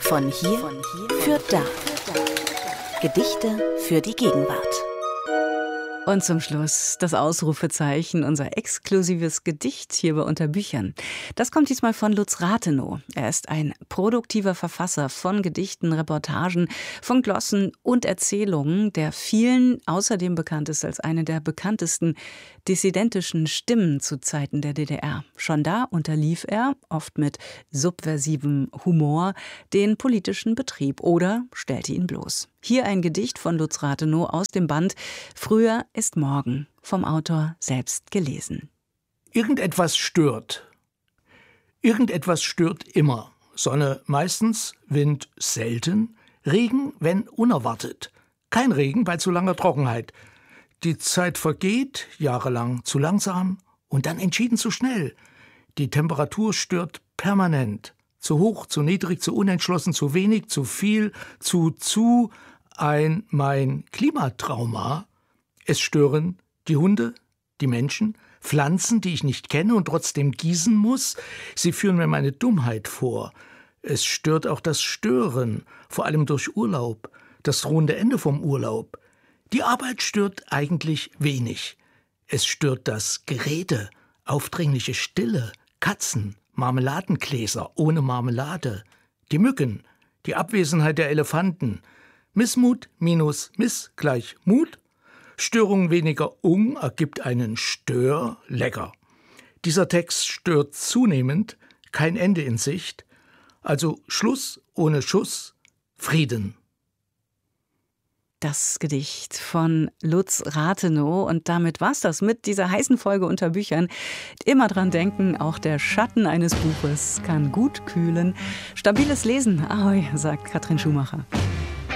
Von hier für da. Gedichte für die Gegenwart. Und zum Schluss das Ausrufezeichen, unser exklusives Gedicht hier bei Unter Büchern. Das kommt diesmal von Lutz Rathenow. Er ist ein produktiver Verfasser von Gedichten, Reportagen, von Glossen und Erzählungen, der vielen außerdem bekannt ist als eine der bekanntesten dissidentischen Stimmen zu Zeiten der DDR. Schon da unterlief er, oft mit subversivem Humor, den politischen Betrieb oder stellte ihn bloß. Hier ein Gedicht von Lutz Rathenow aus dem Band Früher ist morgen, vom Autor selbst gelesen. Irgendetwas stört. Irgendetwas stört immer. Sonne meistens, Wind selten, Regen, wenn unerwartet. Kein Regen bei zu langer Trockenheit. Die Zeit vergeht, jahrelang zu langsam und dann entschieden zu schnell. Die Temperatur stört permanent. Zu hoch, zu niedrig, zu unentschlossen, zu wenig, zu viel, zu. Mein Klimatrauma. Es stören die Hunde, die Menschen, Pflanzen, die ich nicht kenne und trotzdem gießen muss. Sie führen mir meine Dummheit vor. Es stört auch das Stören, vor allem durch Urlaub, das drohende Ende vom Urlaub. Die Arbeit stört eigentlich wenig. Es stört das Gerede, aufdringliche Stille, Katzen, Marmeladengläser ohne Marmelade, die Mücken, die Abwesenheit der Elefanten, Missmut minus Miss gleich Mut, Störung weniger ergibt einen Stör lecker. Dieser Text stört zunehmend, kein Ende in Sicht, also Schluss ohne Schuss, Frieden. Das Gedicht von Lutz Rathenow. Und damit war's das mit dieser heißen Folge Unter Büchern. Immer dran denken, auch der Schatten eines Buches kann gut kühlen. Stabiles Lesen, ahoi, sagt Katrin Schumacher.